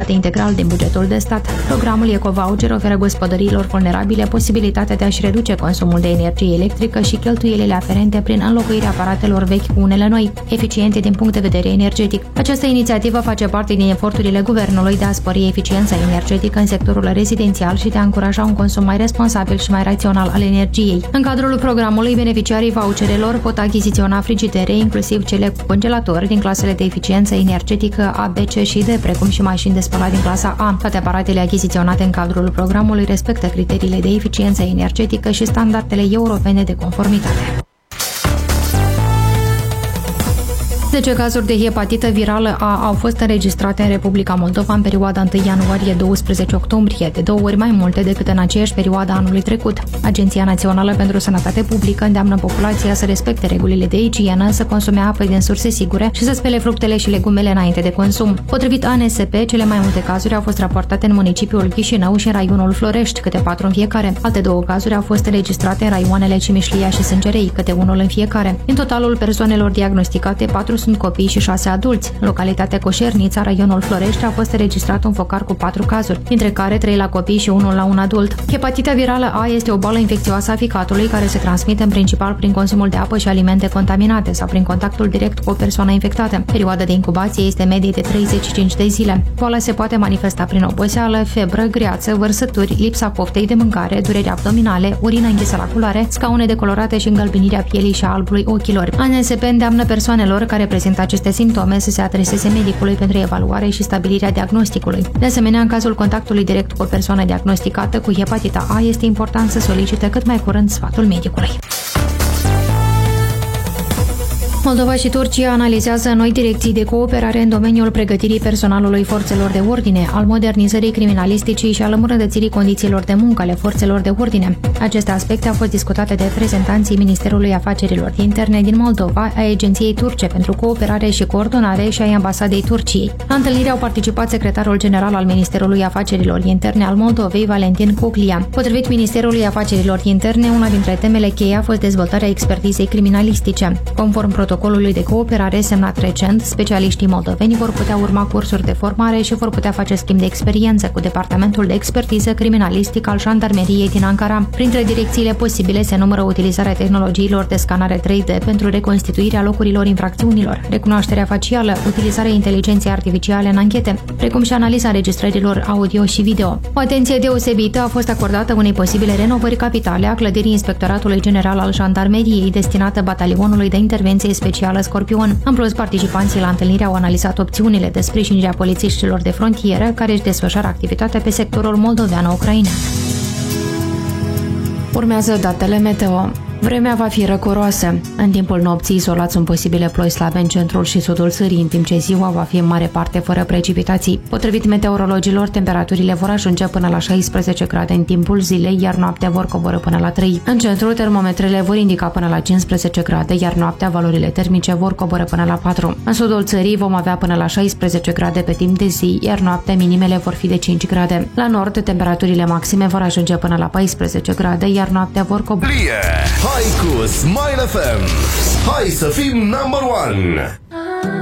parte integral din bugetul de stat. Programul Ecovoucher oferă gospodăriilor vulnerabile posibilitatea de a-și reduce consumul de energie electrică și cheltuielile aferente prin înlocuirea aparatelor vechi cu unele noi, eficiente din punct de vedere energetic. Această inițiativă face parte din eforturile guvernului de a spori eficiența energetică în sectorul rezidențial și de a încuraja un consum mai responsabil și mai rațional al energiei. În cadrul programului, beneficiarii voucherelor pot achiziționa frigidere, inclusiv cele cu congelator din clasele de eficiență energetică A, B, C și D, precum și mașini de spălat din clasa A. Toate aparatele achiziționate în cadrul programului respectă criteriile de eficiență energetică și standardele europene de conformitate. 10 cazuri de hepatită virală A au fost înregistrate în Republica Moldova în perioada 1 ianuarie-12 octombrie, de 2 ori mai multe decât în aceeași perioadă anului trecut. Agenția Națională pentru Sănătate Publică îndeamnă populația să respecte regulile de igienă, să consume apă din surse sigure și să spele fructele și legumele înainte de consum. Potrivit ANSP, cele mai multe cazuri au fost raportate în municipiul Chișinău și în raionul Florești, câte 4 în fiecare. Alte 2 cazuri au fost înregistrate în raioanele Cimișlia și Sângerei, câte 1 în fiecare. În totalul persoanelor diagnosticate, 4 sunt copii și 6 adulți. În localitatea Coșernița, raionul Florești, a fost înregistrat un focar cu 4 cazuri, dintre care 3 la copii și 1 la un adult. Hepatita virală A este o boală infecțioasă a ficatului care se transmite în principal prin consumul de apă și alimente contaminate sau prin contactul direct cu o persoană infectată. Perioada de incubație este medie de 35 de zile. Boala se poate manifesta prin oboseală, febră, greață, vărsături, lipsa poftei de mâncare, dureri abdominale, urină închisă la culoare, scaune decolorate și îngălbenirea pielii și a albului ochilor. ANSP îndeamnă persoanelor care prezintă aceste simptome să se adreseze medicului pentru evaluare și stabilirea diagnosticului. De asemenea, în cazul contactului direct cu o persoană diagnosticată cu hepatita A, este important să solicite cât mai curând sfatul medicului. Moldova și Turcia analizează noi direcții de cooperare în domeniul pregătirii personalului forțelor de ordine, al modernizării criminalisticii și al îmbunătățirii condițiilor de muncă ale forțelor de ordine. Aceste aspecte au fost discutate de reprezentanții Ministerului Afacerilor Interne din Moldova, a Agenției Turce pentru Cooperare și Coordonare și a Ambasadei Turciei. La întâlnire au participat secretarul general al Ministerului Afacerilor Interne al Moldovei, Valentin Cuclia. Potrivit Ministerului Afacerilor Interne, una dintre temele cheie a fost dezvoltarea expertizei criminalistice. Conform protocolului de cooperare semnat recent, specialiștii moldoveni vor putea urma cursuri de formare și vor putea face schimb de experiență cu Departamentul de Expertiză Criminalistic al Jandarmeriei din Ankara. Printre direcțiile posibile se numără utilizarea tehnologiilor de scanare 3D pentru reconstituirea locurilor infracțiunilor, recunoașterea facială, utilizarea inteligenței artificiale în anchete, precum și analiza înregistrărilor audio și video. O atenție deosebită a fost acordată unei posibile renovări capitale a clădirii Inspectoratului General al Jandarmeriei, destinată batalionului de intervenție specială Scorpion. În plus, participanții la întâlnire au analizat opțiunile de sprijinire a polițiștilor de frontieră care își desfășoară activitatea pe sectorul moldoveano-ucrainean. Urmează datele meteo. Vremea va fi răcoroasă. În timpul nopții izolați sunt posibile ploi slabe în centrul și sudul țării, în timp ce ziua va fi în mare parte fără precipitații. Potrivit meteorologilor, temperaturile vor ajunge până la 16 grade în timpul zilei, iar noaptea vor coborî până la 3. În centru, termometrele vor indica până la 15 grade, iar noaptea valorile termice vor coborî până la 4. În sudul țării vom avea până la 16 grade pe timp de zi, iar noaptea minimele vor fi de 5 grade. La nord, temperaturile maxime vor ajunge până la 14 grade, iar noaptea vor coborî. Hai cu Smile FM! Hai să fim number one!